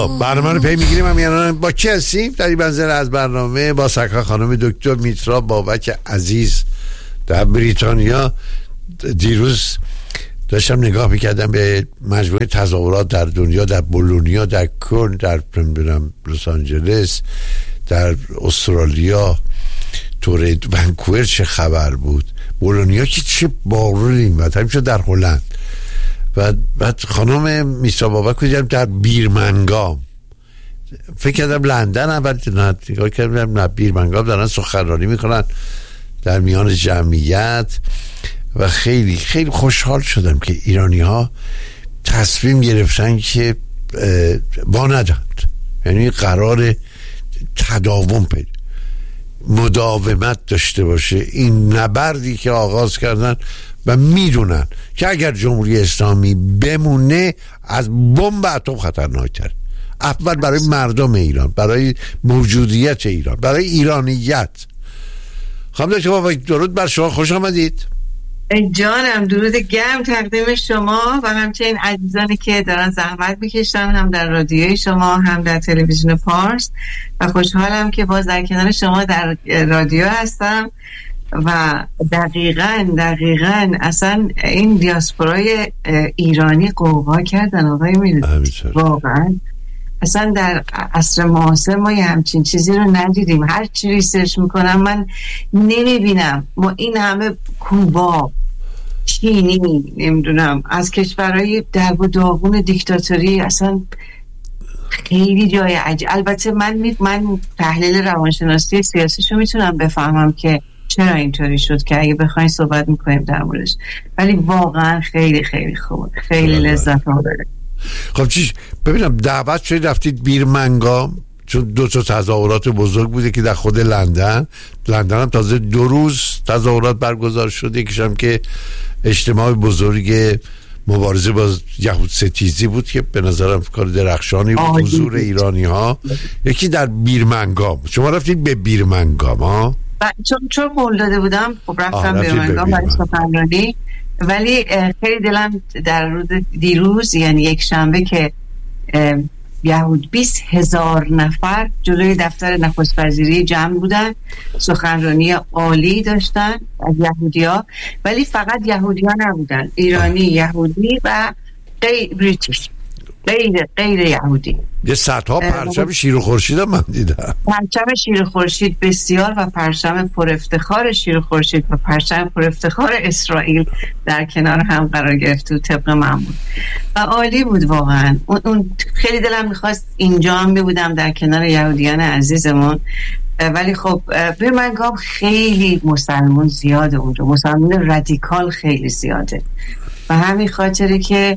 برنامه رو پی میگیریم. هم یعنی با کی هستیم در این منزل از برنامه؟ با سرکار خانم دکتر میترا بابک عزیز در بریتانیا. دیروز داشتم نگاه میکردم به مجموعه تظاهرات در دنیا، در بولونیا، در کلن، در لس آنجلس، در استرالیا، ونکوور چه خبر بود. بولونیا که چه بارونی میاد، همین شد در هلند. و بعد خانم میترا بابک رو دیدم در بیرمنگام. فکر کردم لندن، اول نگاه کردم نه، بیرمنگام دارن سخنرانی میکنن در میان جمعیت. و خیلی خیلی خوشحال شدم که ایرانی ها تصمیم گرفتن که واندند، یعنی قرار تداوم پیدا مداومت داشته باشه این نبردی که آغاز کردن و میدونن که اگر جمهوری اسلامی بمونه از بمب اتم خطرناکتر. اول برای مردم ایران، برای موجودیت ایران، برای ایرانیت. خانم دکتر بابا درود بر شما، خوش آمدید. جانم، درود گرم تقدیم شما و همچنین عزیزانی که دارن زحمت میکشن، هم در رادیوی شما هم در تلویزیون پارس. و خوشحالم که باز در کنار شما در رادیو هستم. و دقیقاً اصلا این دیاسپورای ایرانی قوقا کردن آقای میدونید. واقعا اصلا در عصر معاصر ما یه همچین چیزی رو ندیدیم. هر چی ریسرچ میکنم من نمیبینم. ما این همه کوبا، چینی، نمیدونم از کشورهای درب و داغون دیکتاتوری، اصلا خیلی جای عجیب. البته من تحلیل روانشناسی سیاسیشو میتونم بفهمم که چرا اینطوری شد که اگه بخواین صحبت میکنیم در موردش، ولی واقعا خیلی خیلی خوبه، خیلی لذت آوره. خب چیش ببینم دعوت شدید رفتید بیرمنگام، چون 2 تا تظاهرات بزرگ بوده که در خود لندن هم تازه 2 روز تظاهرات برگزار شده. یکیشم که اجتماع بزرگ مبارزه با یهود ستیزی بود که به نظرم کار درخشانی بود، حضور ایرانی ها. یکی در بیرمنگام. شما رفتید به بیرمنگام ها؟ چون قول داده بودم خب رفتم بیرمنگام برای سخنرانی. ولی خیلی دلم در روز دیروز، یعنی یک شنبه، که یهود 20,000 نفر جلوی دفتر نخست وزیری جمع بودن، سخنرانی عالی داشتن از یهودی‌ها. ولی فقط یهودی‌ها نبودن، ایرانی، یهودی و بریتیش، غیر یهودی. یه صدها پرچم شیر و خورشید هم من دیدم. پرچم شیر و خورشید بسیار، و پرچم پر افتخار شیر و خورشید و پرچم پر افتخار اسرائیل در کنار هم قرار گرفت و طبق معمول و عالی بود واقعا. اون خیلی دلم میخواست اینجا هم بودم در کنار یهودیان عزیزمون. ولی خب بیرمنگام خیلی مسلمان زیاده اونجا، مسلمان رادیکال خیلی زیاده، و همین خاطره که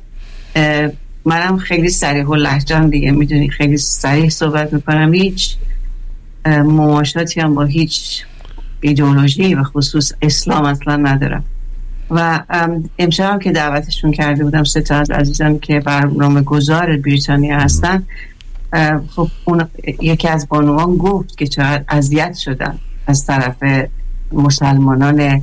منم خیلی صریح و لهجه‌ام دیگه میدونی، خیلی صریح صحبت میکنم، هیچ مماشاتی هم با هیچ ایدئولوژی و خصوص اسلام اصلا ندارم. و امشب هم که دعوتشون کرده بودم 3 تا از عزیزان که برنامه گذار بریتانیا هستن، خب یکی از بانوان گفت که چقدر اذیت شدن از طرف مسلمانان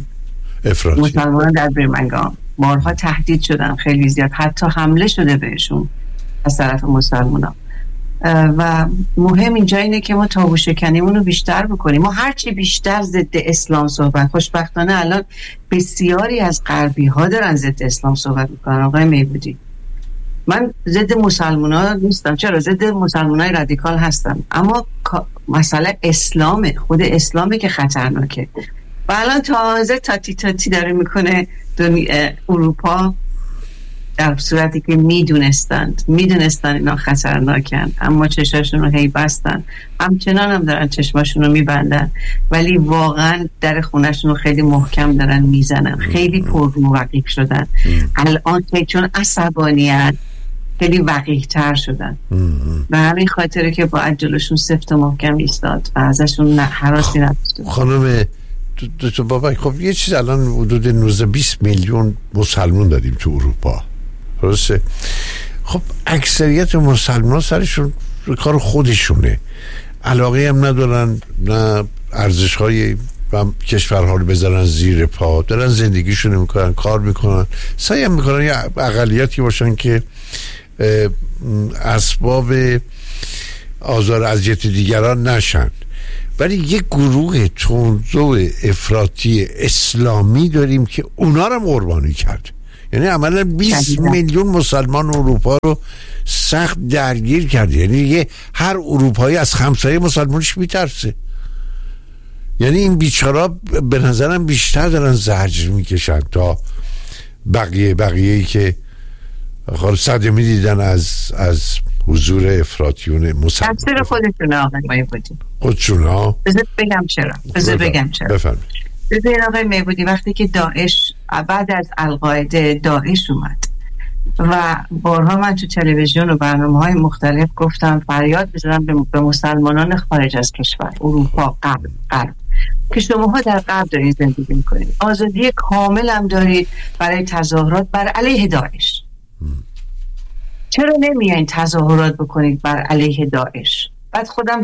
در بیرمنگام. بارها تهدید شدن خیلی زیاد، حتی حمله شده بهشون از طرف مسلمانان. و مهم اینجا اینه که ما تابو شکنیمون رو بیشتر بکنیم. ما هرچی بیشتر ضد اسلام صحبت، خوشبختانه الان بسیاری از غربی ها دارن ضد اسلام صحبت میکنن. آقای میبودی، من ضد مسلمان ها نیستم، چرا؟ ضد مسلمان های رادیکال هستم، اما مسئله اسلامه، خود اسلامه که خطرناکه. و الان تازه تاتی داره میکنه اروپا، در صورتی که میدونستن اینا خطرناکن، اما چشمشون رو هی بستن، همچنان هم دارن چشمشون رو میبندن، ولی واقعا در خونهشون رو خیلی محکم دارن میزنن، خیلی پر رو وقیق شدن. الان که چون عصبانیت خیلی وقیق تر شدن، و همین خاطره که باید جلوشون سفت و محکم ایستاد و ازشون هراسی نداشت. خانم دکتر بابک، خب یه چیز الان حدود 19-20 میلیون مسلمان داریم تو اروپا، درسته؟ خب اکثریت مسلمان سرشون کار خودشونه، علاقه هم ندارن، نه ارزش‌های و کشورها رو بذارن زیر پا، دارن زندگیشون میکنن، کار میکنن، سعی میکنن یه اقلیتی باشن که اسباب آزار اذیت دیگران نشن. ولی یک گروه تندرو افراطی اسلامی داریم که اونا رو قربانی کرد. یعنی عملا 20 میلیون مسلمان اروپا رو سخت درگیر کرده. یعنی دیگه هر اروپایی از همسایه مسلمانش میترسه. یعنی این بیچارا به نظرم بیشتر دارن زجر میکشن تا بقیه‌ای که صدمه دیدن از حضور افراطیون مسلمان. تفسیر خودتون آقای میبودی. خودشون ها؟ بذار بگم چرا. بفرمایید. ببین آقای میبودی، وقتی که داعش بعد از القاعده داعش اومد و بارها من تو تلویزیون و برنامه‌های مختلف گفتم فریاد بزنم به مسلمانان خارج از کشور، اروپا، غرب که شماها در غرب دارید زندگی میکنید، آزادی کامل هم دارید برای تظاهرات بر علیه داعش. چرا نمیاین تظاهرات بکنید بر علیه داعش؟ بعد خودم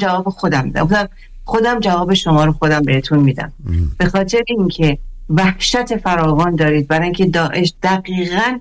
جواب شما رو خودم بهتون میدم. به خاطر اینکه وحشت فراوان دارید برای اینکه داعش دقیقاً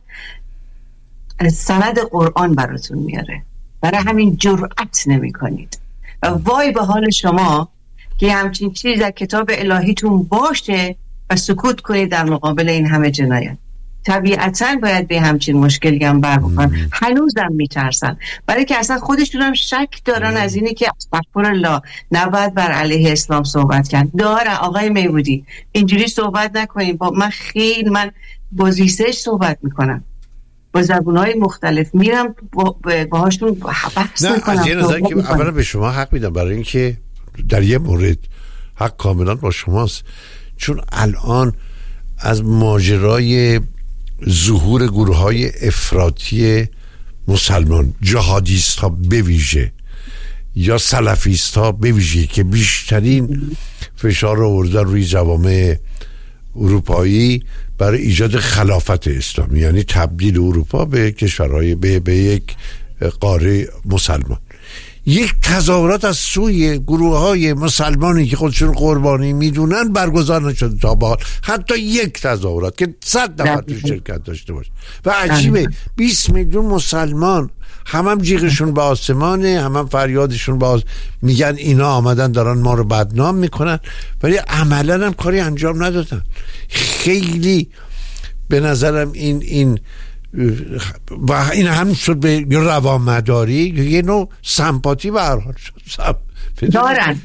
سند قرآن براتون میاره، برای همین جرأت نمی کنید. و وای به حال شما که همچین چیز در کتاب الهیتون باشه و سکوت کنید در مقابل این همه جنایت. طبیعتاً باید به همچین مشکلی هم بر بکنن. هنوزم میترسن، برای که اصلا خودشون هم شک دارن از اینی که استغفر الله نباید بر علیه اسلام صحبت کرد. آقای میبودی اینجوری صحبت نکنید. من با ریسرچ صحبت میکنم، با زبونهای مختلف میرم باهاشون بحث میکنم. از یه نظر که اولا به شما حق میدم، برای اینکه در یه مورد حق کاملا با شماست، چون الان از ماجرای ظهور گروه‌های افراطی مسلمان، جهادیست ها بویژه یا سلفیست ها بویژه که بیشترین فشار رو آوردن روی جوامع اروپایی برای ایجاد خلافت اسلامی، یعنی تبدیل اروپا به کشورهای به یک قاره مسلمان. یک تظاهرات از سوی گروه‌های مسلمانی که خودشون قربانی میدونن برگزار نشده تا به حال، حتی یک تظاهرات که 100 نفر تو شرکت داشته باشه. و عجیبه 20 میلیون مسلمان هم جیغشون به آسمانه، هم فریادشون به میگن اینا آمدن دارن ما رو بدنام میکنن، ولی عملا هم کاری انجام ندادن. خیلی به نظرم این و این هم شد به روانمداری، یه نوع سمپاتی به هر حال شد. دارن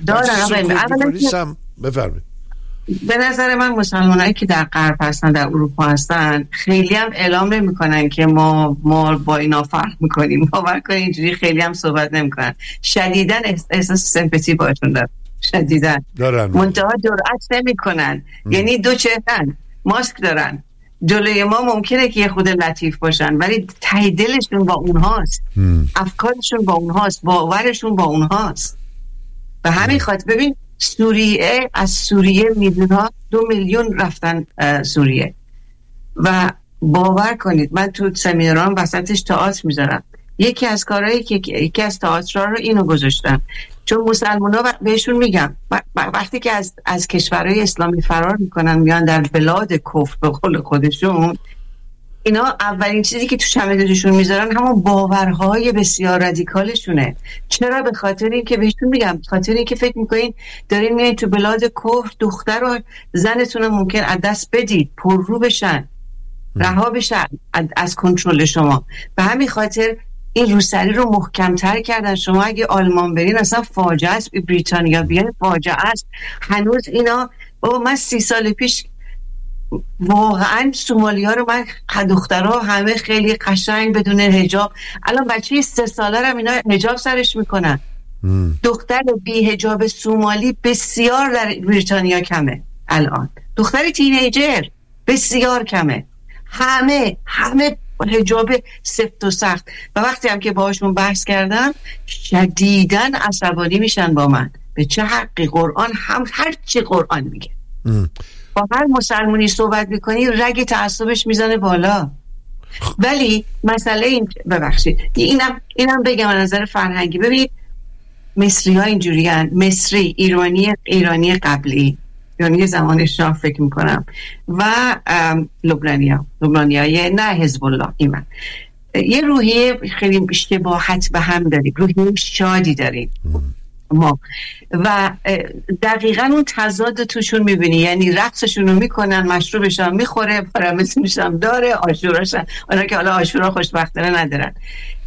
بفرمایید. به نظر من مسلمانایی که در غرب هستن، در اروپا هستن، خیلی هم اعلام نمی‌کنن که ما با اینا فرق می‌کنیم. باور کنید اینجوری خیلی هم صحبت نمی‌کنن. شدیداً احساس سمپاتی باشون دارن. شدیداً منتها جرأت نمی‌کنن. یعنی دو چهره‌ن، ماسک دارن. جلوی ما ممکنه که یه خود لطیف باشن، ولی ته دلشون با اونهاست، افکارشون با اونهاست، باورشون با اونهاست. و همین خاطر ببین از سوریه میلیون‌ها 2 میلیون رفتن سوریه. و باور کنید من تو سمینارام وسطش تئاتر میذارم. یکی از کارهایی که یکی از تئاترها رو اینو گذاشتم، چون مسلمان‌ها بهشون میگم وقتی که از کشورهای اسلامی فرار میکنن میان در بلاد کفر به قول خودشون، اینا اولین چیزی که تو چمدونشون میذارن همون باورهای بسیار رادیکالشونه. چرا؟ به خاطر اینکه بهشون میگم، خاطر اینکه فکر میکنین دارین میایین تو بلاد کفر، دختر و زنتون ممکن از دست بدید، پررو بشن، رها بشن از کنترل شما. به همین خاطر این روسری رو محکم‌تر کردن. شما اگه آلمان برین اصلا فاجعه است، بریتانیا بیان فاجعه است. هنوز اینا من 30 سال پیش واقعا سومالیا رو من دخترها همه خیلی قشنگ بدون حجاب، الان بچه 3 ساله رو اینا حجاب سرش میکنن. دختر بی حجاب سومالی بسیار در بریتانیا کمه الان، دختر تینیجر بسیار کمه، همه حجاب سفت و سخت. و وقتی هم که باهاشون بحث کردم شدیداً عصبانی میشن با من. به چه حقی؟ قرآن هم هر چی قرآن میگه. با هر مسلمانی صحبت میکنی رگ تعصبش میزنه بالا. ولی مسئله این، ببخشید اینم بگم از نظر فرهنگی، ببینید مصری ها اینجوری هن. مصری، ایرانی قبلی، یعنی زمان شاه فکر میکنم، و لبنانی ها نه حزب الله ایمان، یه روحیه خیلی اشتباهت به هم داریم، روحیه شادی داریم ما و دقیقا اون تضاد توشون میبینی، یعنی رقصشون رو میکنن، مشروبشون میخوره، پرمیسونشون داره، آشوراشون، اونا که حالا آشورا خوشبختانه ندارن،